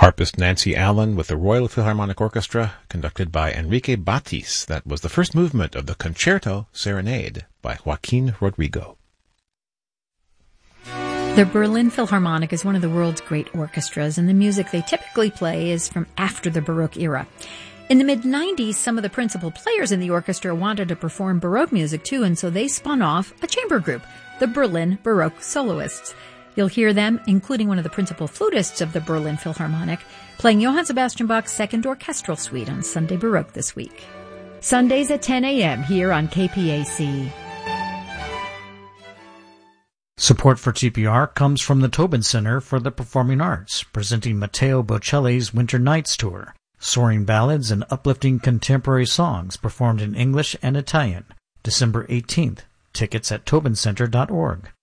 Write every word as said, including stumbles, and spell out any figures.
Harpist Nancy Allen with the Royal Philharmonic Orchestra, conducted by Enrique Batis. That was the first movement of the Concerto Serenade by Joaquin Rodrigo. The Berlin Philharmonic is one of the world's great orchestras, and the music they typically play is from after the Baroque era. In the mid nineties, some of the principal players in the orchestra wanted to perform Baroque music too, and so they spun off a chamber group, the Berlin Baroque Soloists. You'll hear them, including one of the principal flutists of the Berlin Philharmonic, playing Johann Sebastian Bach's Second Orchestral Suite on Sunday Baroque this week. Sundays at ten a.m. here on K P A C. Support for T P R comes from the Tobin Center for the Performing Arts, presenting Matteo Bocelli's Winter Nights Tour, soaring ballads and uplifting contemporary songs performed in English and Italian, December eighteenth. Tickets at tobin center dot org.